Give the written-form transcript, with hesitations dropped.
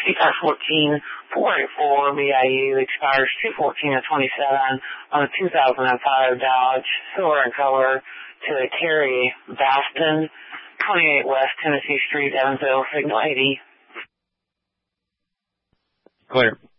CR14 484 BIU expires 2/14 of 27 on a 2005 Dodge, silver in color, to a Terry Baston, 28 West Tennessee Street, Evansville, signal 80. Clear.